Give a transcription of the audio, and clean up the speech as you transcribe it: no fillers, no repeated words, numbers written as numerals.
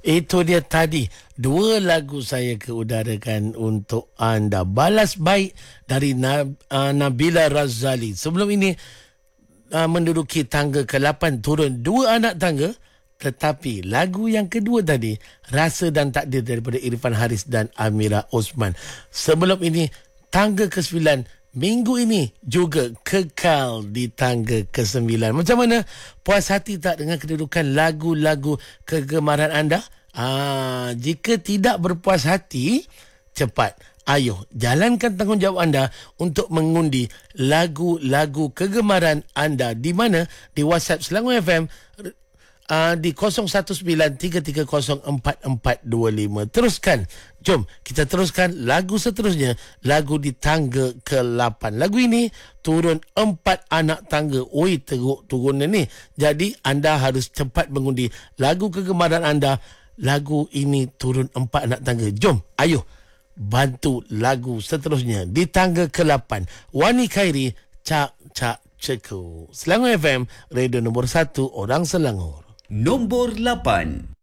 Itu dia tadi, dua lagu saya keudarakan untuk anda. Balas Baik dari Nabila Razali. Sebelum ini menduduki tangga ke-8, turun 2 anak tangga. Tetapi lagu yang kedua tadi, Rasa dan Takdir daripada Irfan Haris dan Amira Osman. Sebelum ini, tangga ke-9 minggu ini juga kekal di tangga ke-9. Macam mana? Puas hati tak dengan kedudukan lagu-lagu kegemaran anda? Jika tidak berpuas hati, cepat. Ayo, jalankan tanggungjawab anda untuk mengundi lagu-lagu kegemaran anda. Di mana? Di WhatsApp Selangor FM di 0193304425. Teruskan. Jom kita teruskan lagu seterusnya, lagu di tangga ke-8. Lagu ini turun 4 anak tangga. Oi, teruk turun ni. Jadi anda harus cepat mengundi lagu kegemaran anda. Lagu ini turun 4 anak tangga. Jom, ayo bantu lagu seterusnya di tangga ke-8. Wani Khairi, Cak Cak Ceku. Selangor FM, radio nombor 1 orang Selangor. Nombor 8.